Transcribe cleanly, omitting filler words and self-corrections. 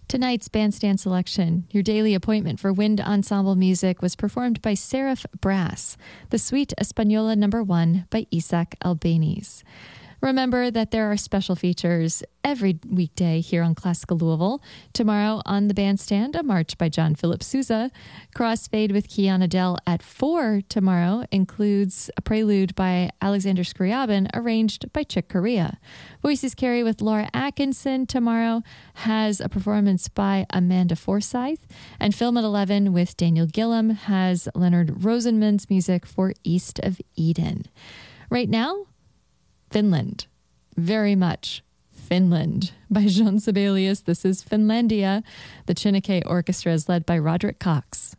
Tonight's bandstand selection, your daily appointment for wind ensemble music, was performed by Seraph Brass, the Suite Española No. 1 by Isaac Albéniz. Remember that there are special features every weekday here on Classical Louisville. Tomorrow on the bandstand, a march by John Philip Sousa. Crossfade with Kiana Dell at 4 tomorrow includes a prelude by Alexander Scriabin, arranged by Chick Corea. Voices Carry with Laura Atkinson tomorrow has a performance by Amanda Forsyth. And Film at 11 with Daniel Gillum has Leonard Rosenman's music for East of Eden. Right now, Finland. Very much Finland by Jean Sibelius. This is Finlandia. The Chineke Orchestra is led by Roderick Cox.